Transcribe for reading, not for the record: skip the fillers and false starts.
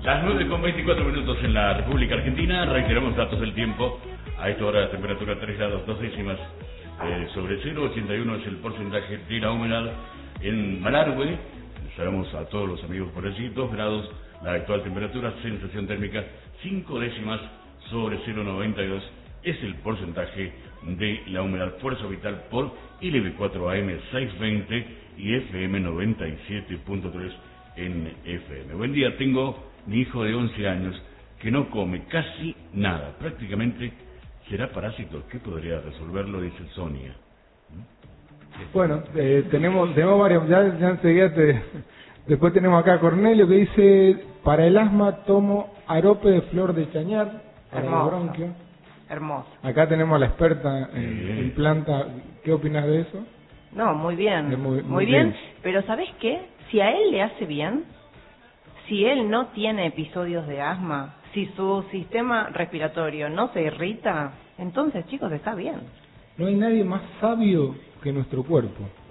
Las 9:24 en la República Argentina. Reiteramos datos del tiempo. A esta hora la temperatura 3 grados 2 décimas sobre cero. 81 es el porcentaje de la humedad en Malargüe. Saludamos a todos los amigos por allí. 2 grados la actual temperatura. Sensación térmica 5 décimas sobre 0,92 es el porcentaje de la humedad. Fuerza vital por LB4 AM 620 y FM 97.3 en FM. Buen día, tengo mi hijo de 11 años que no come casi nada, prácticamente será parásito. ¿Qué podría resolverlo? Dice Sonia. Bueno, tenemos varios, ya enseguida después tenemos acá a Cornelio que dice, para el asma tomo arope de flor de chañar, para el bronquio. Hermoso. Acá tenemos a la experta en planta. ¿Qué opinas de eso? No, muy bien. Muy bien. Pero ¿sabés qué? Si a él le hace bien, si él no tiene episodios de asma, si su sistema respiratorio no se irrita, entonces, chicos, está bien. No hay nadie más sabio que nuestro cuerpo.